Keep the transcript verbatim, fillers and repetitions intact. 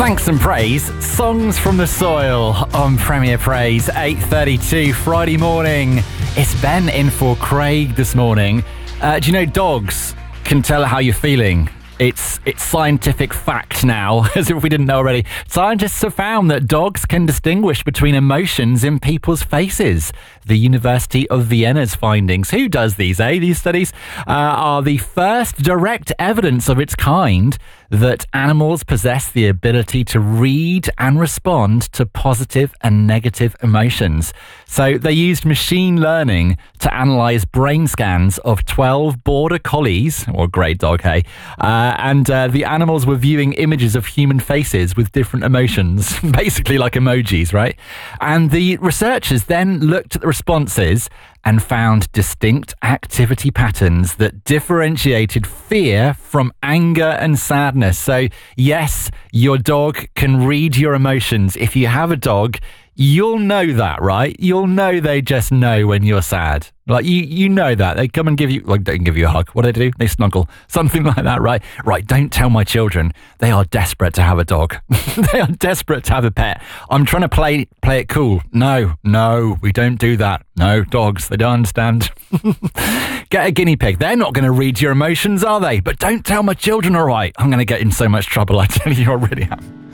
Thanks and praise, songs from the soil on Premier Praise, eight thirty-two Friday morning. It's Ben in for Craig this morning. Uh, do you know dogs can tell how you're feeling? It's it's scientific fact now, as if we didn't know already. Scientists have found that dogs can distinguish between emotions in people's faces. The University of Vienna's findings, who does these, eh? These studies uh, are the first direct evidence of its kind that animals possess the ability to read and respond to positive and negative emotions. So they used machine learning to analyse brain scans of twelve border collies, or great dog, hey, uh, and uh, the animals were viewing images of human faces with different emotions, basically like emojis, right? And the researchers then looked at the responses and found distinct activity patterns that differentiated fear from anger and sadness. So, yes, your dog can read your emotions. If you have a dog, you'll know that, right? You'll know they just know when you're sad. Like, you you know that. They come and give you, like, they can give you a hug. What do they do? They snuggle. Something like that, right? Right, don't tell my children. They are desperate to have a dog. They are desperate to have a pet. I'm trying to play play it cool. No, no, we don't do that. No, dogs, they don't understand. Get a guinea pig. They're not going to read your emotions, are they? But don't tell my children, all right? I'm going to get in so much trouble, I tell you, I really am.